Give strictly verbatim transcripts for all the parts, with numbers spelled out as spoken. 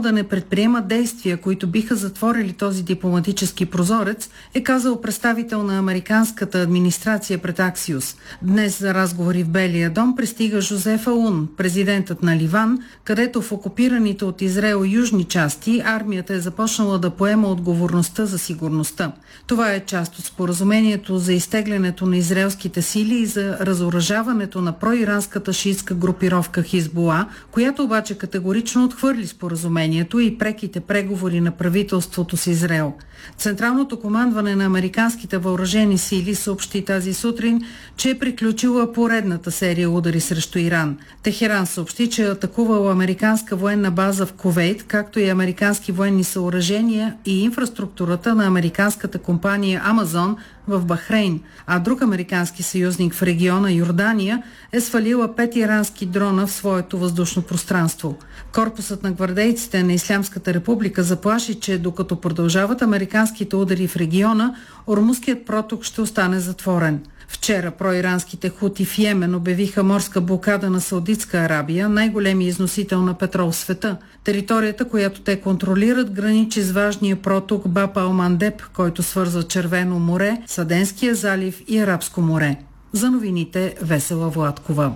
да не предприемат действия, които биха затворили този дипломатически прозорец, е казал представител на американската администрация пред Аксиос. Днес за разговори в Белия дом пристига Жозеф Аун, президентът на Ливан, където в окупираните от Израел южни части армията е започнала да поема отговорността за сигурността. Това е част от споразумението за изтеглянето на израелските сили и за разоръжаването на проиранската шиитска групировка Хизбула, която обаче категорично отхвърли споразумението и преките преговори на правителството с Израел. Централното командване на американските въоръжени сили съобщи тази сутрин, че е приключила поредната серия удари срещу Иран. Техеран съобщи, че е атакувала американска военна база в Кувейт, както и американски военни съоръжения и инфраструктурата на американската компания Амазон в Бахрейн, а друг американски съюзник в региона Йордания е свалила пет ирански дрона в своето въздушно пространство. Корпусът на гвардейците на Ислямската република заплаши, че докато продължават американските удари в региона, Ормузският проток ще остане затворен. Вчера проиранските хути в Йемен обявиха морска блокада на Саудитска Арабия, най-големи износител на петрол в света. Територията, която те контролират, граничи с важния проток Баб ал-Мандеб, който свързва Червено море, Саденския залив и Арабско море. За новините Весела Владкова.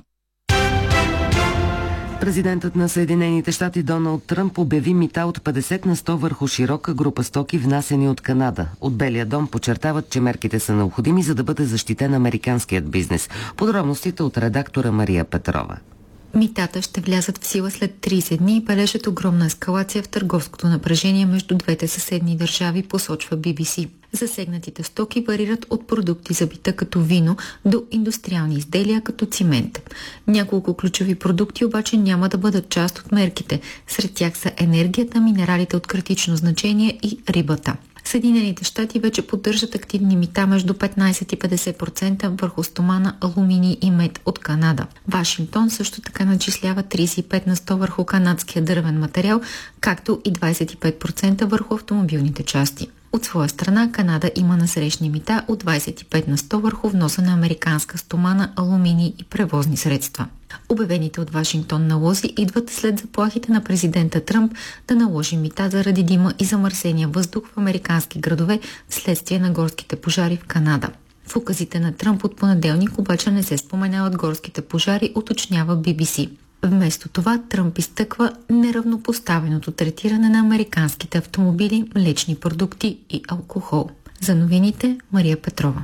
Президентът на Съединените щати Доналд Тръмп обяви мита от петдесет на сто върху широка група стоки, внасени от Канада. От Белия дом подчертават, че мерките са необходими, за да бъде защитен американският бизнес. Подробностите от редактора Мария Петрова. Митата ще влязат в сила след тридесет дни и бележат огромна ескалация в търговското напрежение между двете съседни държави, посочва Би Би Си. Засегнатите стоки варират от продукти за бита като вино до индустриални изделия като цимент. Няколко ключови продукти обаче няма да бъдат част от мерките. Сред тях са енергията, минералите от критично значение и рибата. Съединените щати вече поддържат активни мита между петнадесет и петдесет процента върху стомана, алуминий и мед от Канада. Вашингтон също така начислява тридесет и пет на сто върху канадския дървен материал, както и двадесет и пет процента върху автомобилните части. От своя страна Канада има насрещни мита от двадесет и пет на сто върху вноса на американска стомана, алуминий и превозни средства. Обявените от Вашингтон налози идват след заплахите на президента Тръмп да наложи мита заради дима и замърсения въздух в американски градове вследствие на горските пожари в Канада. В указите на Тръмп от понеделник обаче не се споменават горските пожари, уточнява Би Би Си. Вместо това Тръмп изтъква неравнопоставеното третиране на американските автомобили, млечни продукти и алкохол. За новините Мария Петрова.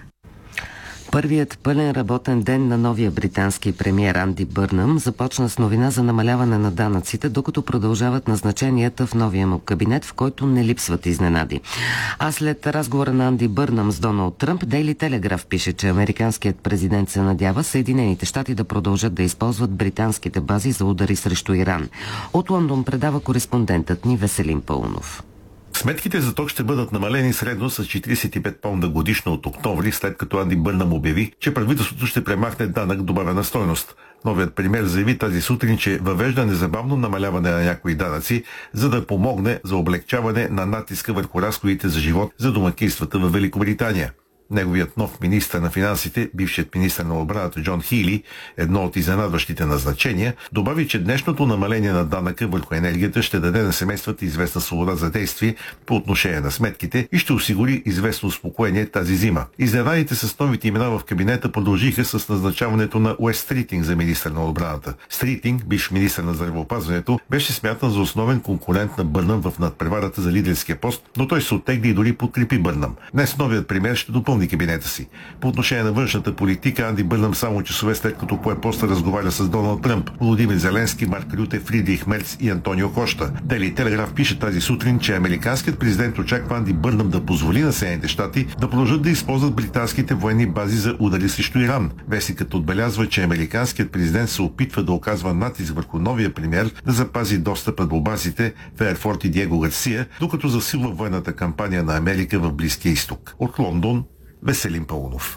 Първият пълен работен ден на новия британски премиер Анди Бърнъм започна с новина за намаляване на данъците, докато продължават назначенията в новия му кабинет, в който не липсват изненади. А след разговора на Анди Бърнъм с Доналд Тръмп, Дейли Телеграф пише, че американският президент се надява Съединените щати да продължат да използват британските бази за удари срещу Иран. От Лондон предава кореспондентът ни Веселин Паунов. Сметките за ток ще бъдат намалени средно с четиридесет и пет паунда годишно от октомври, след като Анди Бърнъм обяви, че правителството ще премахне данък добавена стойност. Новият премиер заяви тази сутрин, че въвежда незабавно намаляване на някои данъци, за да помогне за облегчаване на натиска върху разходите за живот за домакинствата в Великобритания. Неговият нов министър на финансите, бившият министър на отбраната Джон Хили, едно от изненадващите назначения, добави, че днешното намаление на данъка върху енергията ще даде на семействата известна свобода за действие по отношение на сметките и ще осигури известно успокоение тази зима. Изненадите с новите имена в кабинета продължиха с назначаването на Уест Стритинг за министър на отбраната. Стритинг, бивш министър на здравеопазването, беше смятан за основен конкурент на Бърнъм в надпреварата за лидерския пост, но той се оттегли и дори подкрепи Бърнъм. Днес новият премиер ще допълни кабинета си. По отношение на външната политика, Анди Бърнъм само часове след като пое поста разговаря с Доналд Тръмп, Володимир Зеленски, Марк Рюте, Фридрих Мерц и Антонио Кошта. Дейли Телеграф пише тази сутрин, че американският президент очаква Анди Бърнъм да позволи на Съединените щати да продължат да използват британските военни бази за удари срещу Иран. Вестникът отбелязва, че американският президент се опитва да оказва натиск върху новия премиер да запази достъпа до базите в Ерфорт и Диего Гарсия, докато засилва военната кампания на Америка в Близкия изток. От Лондон Веселин Паунов.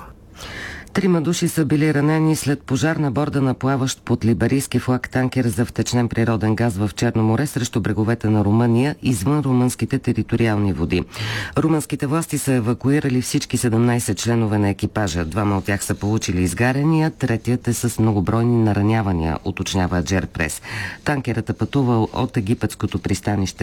Трима души са били ранени след пожар на борда на плаващ под либерийски флаг танкер за втечнен природен газ в Черно море срещу бреговете на Румъния, извън румънските териториални води. Румънските власти са евакуирали всички седемнадесет членове на екипажа. Двама от тях са получили изгаряния, третият е с многобройни наранявания, уточнява Аджер Прес. Танкерът е пътувал от египетското пристанище